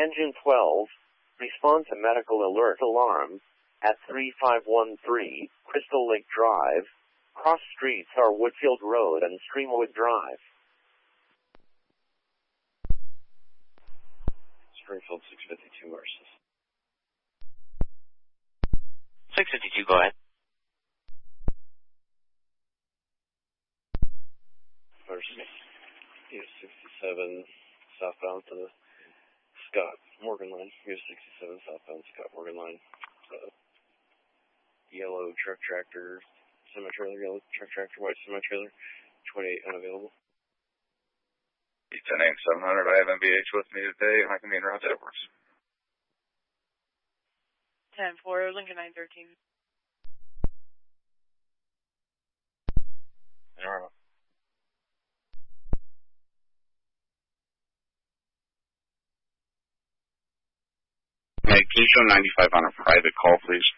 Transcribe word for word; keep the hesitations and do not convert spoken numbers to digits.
Engine twelve, respond to medical alert alarm at three five one three Crystal Lake Drive. Cross streets are Woodfield Road and Streamwood Drive. Springfield six fifty-two Merces. six fifty-two, go ahead. Mercy. U S sixty-seven southbound to the Scott Morgan line. U S sixty-seven southbound Scott Morgan line. Uh, yellow truck tractor, semi-trailer, yellow truck tractor, white semi-trailer, twenty-eight unavailable. ten eight seven hundred, I have M B H with me today, and I can be in route to Edwards. ten four, Lincoln nine thirteen. Alright. Hey, can you show ninety-five on a private call, please?